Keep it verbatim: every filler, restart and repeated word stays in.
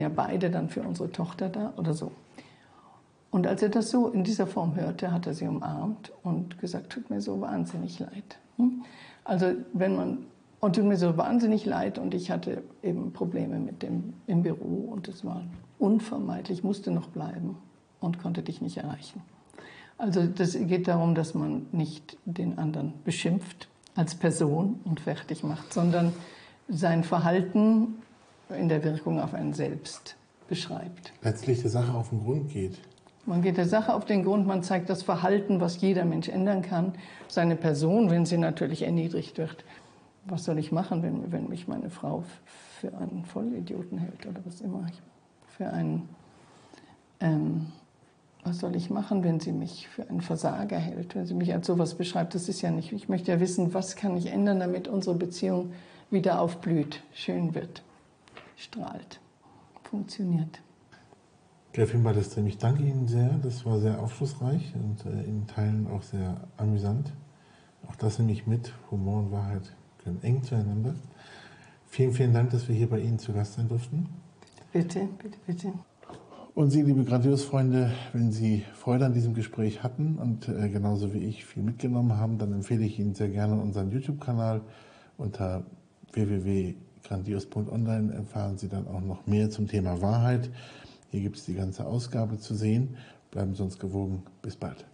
Ja, beide dann für unsere Tochter da oder so. Und als er das so in dieser Form hörte, hat er sie umarmt und gesagt, tut mir so wahnsinnig leid. Also wenn man, und tut mir so wahnsinnig leid, und ich hatte eben Probleme mit dem im Büro und es war unvermeidlich, musste noch bleiben und konnte dich nicht erreichen. Also das geht darum, dass man nicht den anderen beschimpft als Person und fertig macht, sondern sein Verhalten in der Wirkung auf einen selbst beschreibt. Letztlich der Sache auf den Grund geht. Man geht der Sache auf den Grund, man zeigt das Verhalten, was jeder Mensch ändern kann. Seine Person, wenn sie natürlich erniedrigt wird. Was soll ich machen, wenn, wenn mich meine Frau für einen Vollidioten hält oder was immer? Für einen, ähm, was soll ich machen, wenn sie mich für einen Versager hält, wenn sie mich als sowas beschreibt? Das ist ja nicht, ich möchte ja wissen, was kann ich ändern, damit unsere Beziehung wieder aufblüht, schön wird, strahlt, funktioniert. Gräfin Ballestin, ich danke Ihnen sehr. Das war sehr aufschlussreich und äh, in Teilen auch sehr amüsant. Auch das nehme ich mit. Humor und Wahrheit gehören eng zueinander. Vielen, vielen Dank, dass wir hier bei Ihnen zu Gast sein durften. Bitte, bitte, bitte. Und Sie, liebe Grandios-Freunde, wenn Sie Freude an diesem Gespräch hatten und äh, genauso wie ich viel mitgenommen haben, dann empfehle ich Ihnen sehr gerne unseren YouTube-Kanal. Unter w w w punkt grandios punkt online erfahren Sie dann auch noch mehr zum Thema Wahrheit. Hier gibt es die ganze Ausgabe zu sehen. Bleiben Sie uns gewogen. Bis bald.